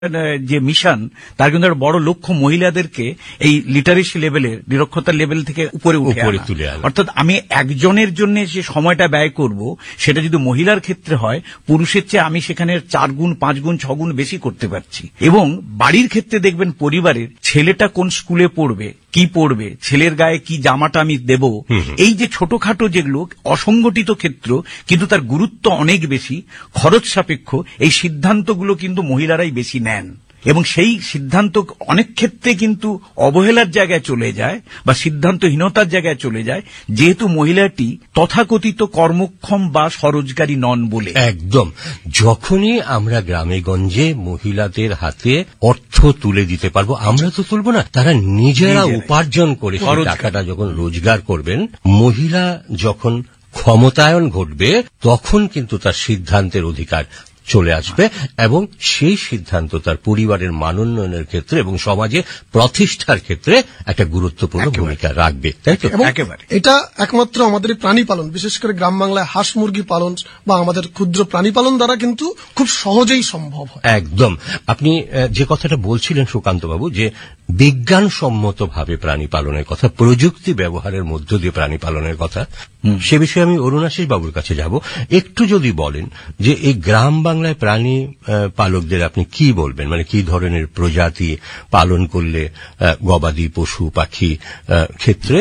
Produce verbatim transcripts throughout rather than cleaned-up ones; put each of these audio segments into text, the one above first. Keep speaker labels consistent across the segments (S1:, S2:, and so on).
S1: যে মিশন তার কিন্তু একটা বড় লক্ষ্য মহিলাদেরকে এই লিটারেসি লেভেলের নিরক্ষরতার লেভেল থেকে উপরে উঠে আনা। অর্থাৎ আমি একজনের জন্য যে সময়টা ব্যয় করব সেটা যদি মহিলার ক্ষেত্রে হয় পুরুষের চেয়ে আমি সেখানে চার গুণ পাঁচ গুণ ছ গুণ বেশি করতে পারছি। এবং বাড়ির ক্ষেত্রে দেখবেন পরিবারের ছেলেটা কোন স্কুলে পড়বে, কি পড়বে, ছেলের গায়ে কি জামাটা আমি দেব, এই যে ছোটখাটো যেগুলো অসংগঠিত ক্ষেত্র কিন্তু তার গুরুত্ব অনেক বেশি, খরচ সাপেক্ষ, এই সিদ্ধান্তগুলো কিন্তু মহিলারাই বেশি নেন এবং সেই সিদ্ধান্ত অনেক ক্ষেত্রে কিন্তু অবহেলার জায়গায় চলে যায় বা সিদ্ধান্তহীনতার জায়গায় চলে যায়, যেহেতু মহিলাটি তথাকথিত কর্মক্ষম বা স্বরোজগারী নন বলে।
S2: একদম। যখনই আমরা গ্রামে গঞ্জে মহিলাদের হাতে অর্থ তুলে দিতে পারবো, আমরা তো তুলবো না, তারা নিজেরা উপার্জন করে টাকাটা যখন রোজগার করবেন, মহিলা যখন ক্ষমতায়ন ঘটবে তখন কিন্তু তার সিদ্ধান্তের অধিকার চলে আসবে এবং সেই সিদ্ধান্ত তার পরিবারের মানোন্নয়নের ক্ষেত্রে এবং সমাজে প্রতিষ্ঠার ক্ষেত্রে একটা গুরুত্বপূর্ণ ভূমিকা রাখবে, তাই তো?
S3: একেবারে। এটা একমাত্র আমাদের প্রাণী পালন, বিশেষ করে গ্রাম বাংলায় হাঁস মুরগি পালন বা আমাদের ক্ষুদ্র প্রাণী পালন দ্বারা কিন্তু খুব সহজেই সম্ভব হয়।
S2: একদম। আপনি যে কথাটা বলছিলেন সুকান্ত বাবু, যে বিজ্ঞানসম্মতভাবে প্রাণী পালনের কথা, প্রযুক্তি ব্যবহারের মধ্য দিয়ে প্রাণী পালনের কথা, সে বিষয়ে আমি অরুণাশিস বাবুর কাছে যাব। একটু যদি বলেন যে এই গ্রাম বাংলায় প্রাণী পালকদের আপনি কি বলবেন, মানে কি ধরনের প্রজাতি পালন করলে গবাদি পশু পাখি ক্ষেত্রে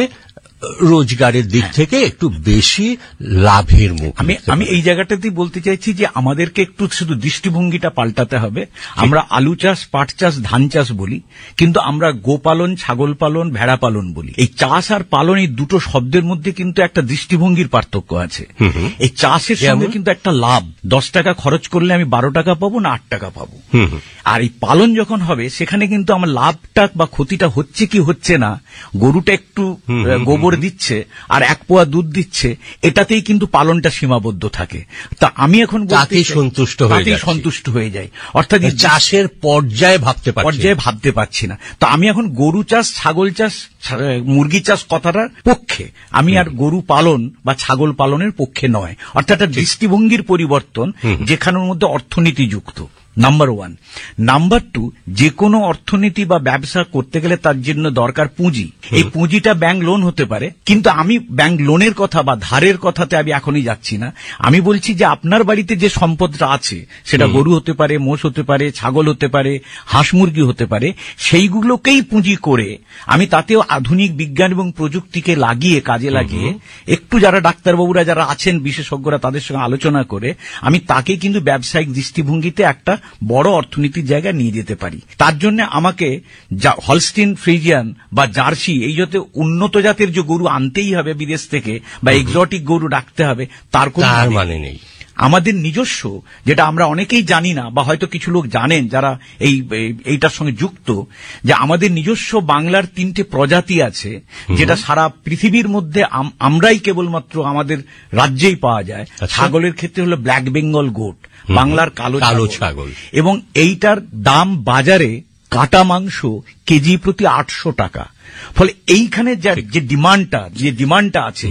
S2: রোজগারের দিক থেকে একটু বেশি লাভের মুখ?
S1: আমি আমি এই জায়গাটাতেই বলতে চাইছি যে আমাদেরকে একটু শুধু দৃষ্টিভঙ্গিটা পাল্টাতে হবে। আমরা আলু চাষ, পাট চাষ, ধান চাষ বলি, কিন্তু আমরা গোপালন, ছাগল পালন, ভেড়া পালন বলি। এই চাষ আর পালন এই দুটো শব্দের মধ্যে কিন্তু একটা দৃষ্টিভঙ্গির পার্থক্য আছে। এই চাষের সঙ্গে কিন্তু একটা লাভ, দশ টাকা খরচ করলে আমি বারো টাকা পাবো না আট টাকা পাবো। আর এই পালন যখন হবে সেখানে কিন্তু আমার লাভটা বা ক্ষতিটা হচ্ছে কি হচ্ছে না, গরুটা একটু গোবর দিচ্ছে আর এক পোয়া দুধ দিচ্ছে, এটাতেই কিন্তু পালনটা সীমাবদ্ধ থাকে। তা আমি এখন
S2: তাতেই সন্তুষ্ট হয়ে যাই
S1: সন্তুষ্ট হয়ে যাই অর্থাৎ
S2: চাষের পর্যায়ে ভাবতে
S1: পর্যায়ে ভাবতে পারছি না। তো আমি এখন গরু চাষ, ছাগল চাষ, মুরগি চাষ কথাটার পক্ষে, আমি আর গরু পালন বা ছাগল পালনের পক্ষে নয়। অর্থাৎ একটা দৃষ্টিভঙ্গির পরিবর্তন যেখানের মধ্যে অর্থনীতি যুক্ত, নাম্বার ওয়ান। নাম্বার টু, যে কোনো অর্থনীতি বা ব্যবসা করতে গেলে তার জন্য দরকার পুঁজি। এই পুঁজিটা ব্যাংক লোন হতে পারে, কিন্তু আমি ব্যাংক লোনের কথা বা ধারের কথাতে আমি এখনই যাচ্ছি না। আমি বলছি যে আপনার বাড়িতে যে সম্পদটা আছে, সেটা গরু হতে পারে, মোষ হতে পারে, ছাগল হতে পারে, হাঁস মুরগি হতে পারে, সেইগুলোকেই পুঁজি করে আমি তাতেও আধুনিক বিজ্ঞান এবং প্রযুক্তিকে লাগিয়ে, কাজে লাগিয়ে, একটু যারা ডাক্তারবাবুরা যারা আছেন বিশেষজ্ঞরা তাদের সঙ্গে আলোচনা করে আমি তাকে কিন্তু ব্যবসায়িক দৃষ্টিভঙ্গিতে একটা বড় অর্থনীতির জায়গায় নিয়ে যেতে পারি। তার জন্য আমাকে হলস্টিন ফ্রিজিয়ান বা জার্সি এই যাতে উন্নত জাতের যে গরু আনতেই হবে বিদেশ থেকে বা এক্সোটিক গরু রাখতে হবে তার কোনো
S2: মানে নেই।
S1: আমাদের নিজস্ব, যেটা আমরা অনেকেই জানি না বা হয়তো কিছু লোক জানেন যারা এই এইটার সঙ্গে যুক্ত, যে আমাদের নিজস্ব বাংলার তিনটে প্রজাতি আছে যেটা সারা পৃথিবীর মধ্যে আমরাই কেবলমাত্র আমাদের রাজ্যেই পাওয়া যায়। ছাগলের ক্ষেত্রে হলো ব্ল্যাক বেঙ্গল গোট, বাংলার কালো কালো ছাগল, এবং এইটার দাম বাজারে কাটা মাংস কেজি প্রতি আটশো টাকা। ফলে এইখানে যে ডিমান্ডটা যে ডিমান্ডটা আছে,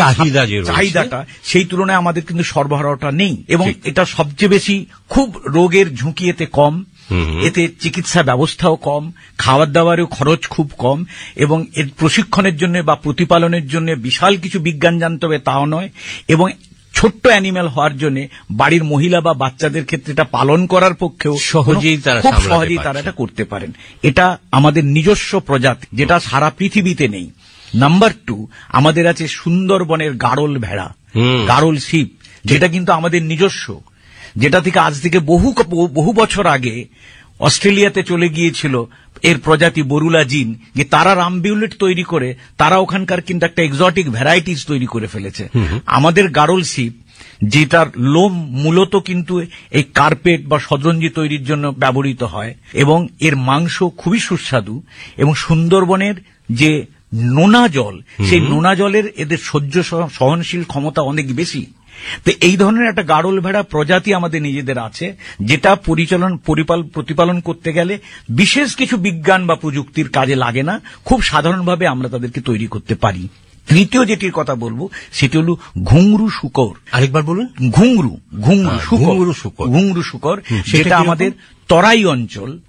S1: চাহিদাটা, সেই তুলনায় আমাদের কিন্তু সরবরাহটা নেই। এবং এটা সবচেয়ে বেশি খুব রোগের ঝুঁকি এতে কম, এতে চিকিৎসা ব্যবস্থাও কম, খাবার দাবারেও খরচ খুব কম, এবং এর প্রশিক্ষণের জন্য বা প্রতিপালনের জন্য বিশাল কিছু বিজ্ঞান জানতে হবে তাও নয়, এবং ছোট্ট অ্যানিম্যাল হওয়ার জন্য বাড়ির মহিলা বা বাচ্চাদের ক্ষেত্রে এটা পালন করার পক্ষেও
S2: সহজেই তারা
S1: খুব সহজেই তারা এটা করতে পারেন। এটা আমাদের নিজস্ব প্রজাতি যেটা সারা পৃথিবীতে নেই। নাম্বার টু, আমাদের আছে সুন্দরবনের গাড়ল ভেড়া, গাড়ল শিপ, যেটা কিন্তু আমাদের নিজস্ব, যেটা থেকে আজ থেকে বহু বহু বছর আগে অস্ট্রেলিয়াতে চলে গিয়েছিল এর প্রজাতি বরুলা জিন, যে তারা রামবিউলেট তৈরি করে তারা ওখানকার কিন্তু একটা এক্সোটিক ভ্যারাইটিস তৈরি করে ফেলেছে। আমাদের গাড়ল শিপ, যেটার লোম মূলত কিন্তু এই কার্পেট বা শতরঞ্জি তৈরির জন্য ব্যবহৃত হয়, এবং এর মাংস খুবই সুস্বাদু, এবং সুন্দরবনের যে নোনা জল, সেই নোনা জলের এদের সহ্য সহনশীল ক্ষমতা অনেক বেশি। তো এই ধরনের একটা গাড়ল ভেড়া প্রজাতি আমাদের নিজেদের আছে, যেটা পরিচালন প্রতিপালন করতে গেলে বিশেষ কিছু বিজ্ঞান বা প্রযুক্তির কাজে লাগে না, খুব সাধারণভাবে আমরা তাদেরকে তৈরি করতে পারি। তৃতীয় যেটির কথা বলবো সেটি হল ঘুংরু শুকর।
S2: আরেকবার বলুন।
S1: ঘুংরু ঘুংরু শুকর ঘুংরু শুকর যেটা আমাদের তরাই অঞ্চল